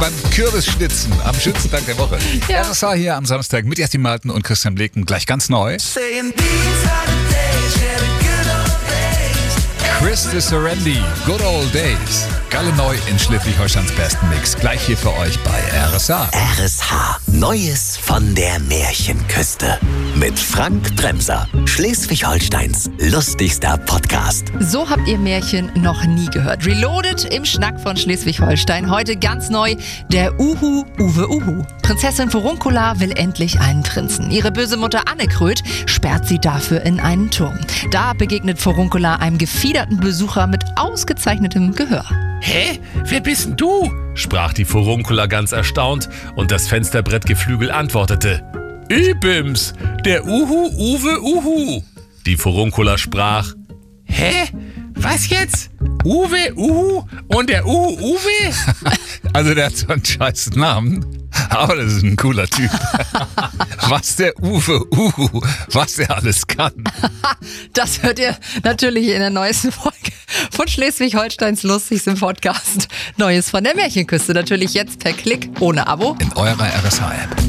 beim Kürbisschnitzen am schönsten Tag der Woche. Ja. RSA hier am Samstag mit Jasmin Martin und Christian Bleken. Gleich ganz neu. Chris de Serendi, Good Old Days. Galle neu in Schleswig-Holsteins besten Mix. Gleich hier für euch bei RSA. RSH. Neues von der Märchenküste. Mit Frank Bremser. Schleswig-Holsteins lustigster Podcast. So habt ihr Märchen noch nie gehört. Reloaded im Schnack von Schleswig-Holstein. Heute ganz neu, der Uhu Uwe Uhu. Prinzessin Furuncola will endlich einen Prinzen. Ihre böse Mutter Annekröt sperrt sie dafür in einen Turm. Da begegnet Furuncola einem gefiederten Besucher mit ausgezeichnetem Gehör. Hä? Wer bist denn du? Sprach die Furuncola ganz erstaunt und das Fensterbrettgeflügel antwortete: Ibims, der Uhu Uwe Uhu. Die Furuncola sprach: Hä? Was jetzt? Uwe Uhu und der Uhu Uwe? Also der hat so einen scheiß Namen, aber das ist ein cooler Typ. Was der Uwe Uhu, was er alles kann. Das hört ihr natürlich in der neuesten Folge von Schleswig-Holsteins lustigstem Podcast. Neues von der Märchenküste. Natürlich jetzt per Klick ohne Abo. In eurer RSA-App.